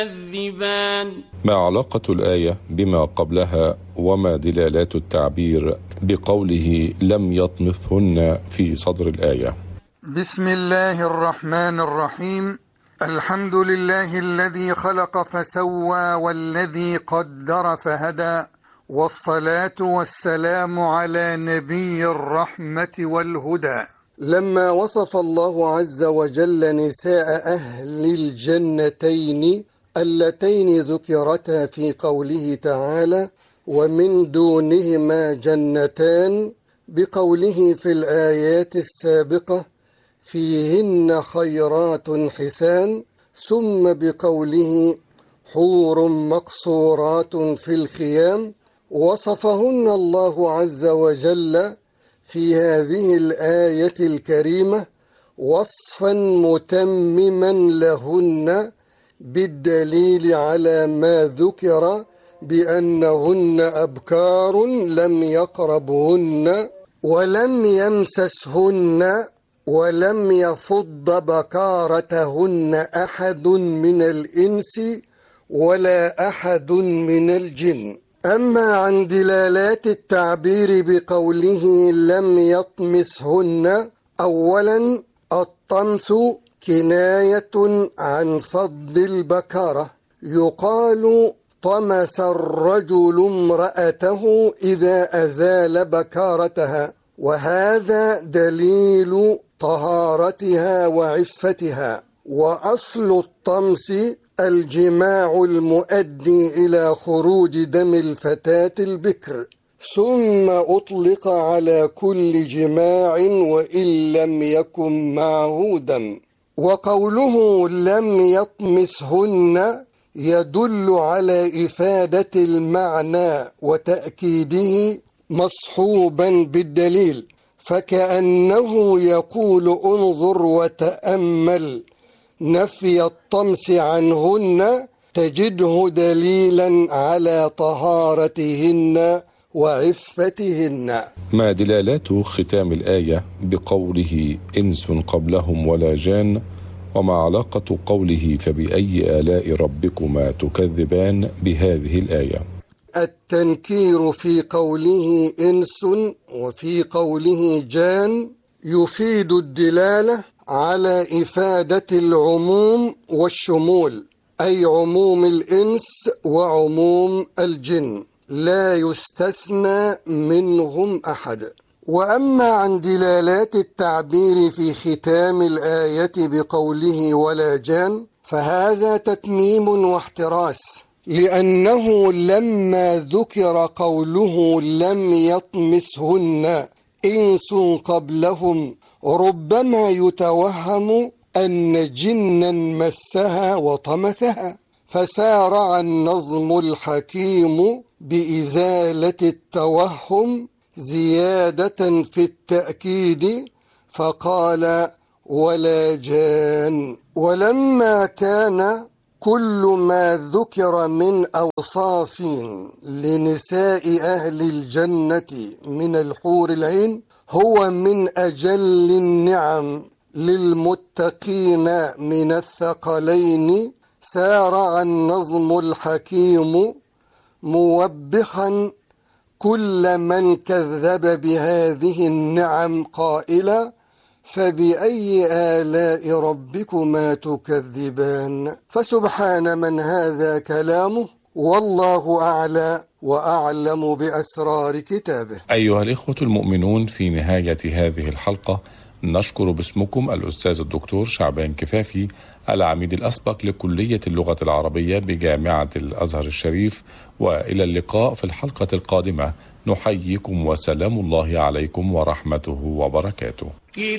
ما علاقة الآية بما قبلها وما دلالات التعبير بقوله لم يطمثهن في صدر الآية؟ بسم الله الرحمن الرحيم. الحمد لله الذي خلق فسوى والذي قدر فهدى، والصلاة والسلام على نبي الرحمة والهدى. لما وصف الله عز وجل نساء أهل الجنتين اللتين ذكرتا في قوله تعالى ومن دونهما جنتان بقوله في الآيات السابقة فيهن خيرات حسان، ثم بقوله حور مقصورات في الخيام، وصفهن الله عز وجل في هذه الآية الكريمة وصفا متمما لهن بالدليل على ما ذكر بأنهن أبكار لم يقربهن ولم يمسسهن ولم يفض بكارتهن أحد من الإنس ولا أحد من الجن. أما عن دلالات التعبير بقوله لم يطمسهن، أولا الطمس كناية عن فض البكارة، يقال طمس الرجل امرأته إذا أزال بكارتها، وهذا دليل طهارتها وعفتها. وأصل الطمس الجماع المؤدي إلى خروج دم الفتاة البكر، ثم أطلق على كل جماع وإن لم يكن معه دم. وقوله لم يطمسهن يدل على إفادة المعنى وتأكيده مصحوبا بالدليل، فكأنه يقول انظر وتأمل نفي الطمس عنهن تجده دليلا على طهارتهن وعفتهن. ما دلالات ختام الآية بقوله إنس قبلهم ولا جان، وما علاقة قوله فبأي آلاء ربكما تكذبان بهذه الآية؟ التنكير في قوله إنس وفي قوله جان يفيد الدلالة على إفادة العموم والشمول، أي عموم الإنس وعموم الجن، لا يستثنى منهم أحد. وأما عن دلالات التعبير في ختام الآية بقوله ولا جان فهذا تتميم واحتراس، لأنه لما ذكر قوله لم يطمسهن إنس قبلهم ربما يتوهم أن جنا مسها وطمثها، فسارع النظم الحكيم بإزالة التوهم زيادة في التأكيد فقال ولا جان. ولما كان كل ما ذكر من أوصاف لنساء أهل الجنة من الحور العين هو من أجل النعم للمتقين من الثقلين، سارع النظم الحكيم موبخا كل من كذب بهذه النعم قائلا فبأي آلاء ربكما تكذبان. فسبحان من هذا كلامه، والله أعلى وأعلم بأسرار كتابه. أيها الإخوة المؤمنون، في نهاية هذه الحلقة نشكر باسمكم الأستاذ الدكتور شعبان كفافي، العميد الأسبق لكلية اللغة العربية بجامعة الأزهر الشريف، وإلى اللقاء في الحلقة القادمة. نحييكم وسلام الله عليكم ورحمته وبركاته.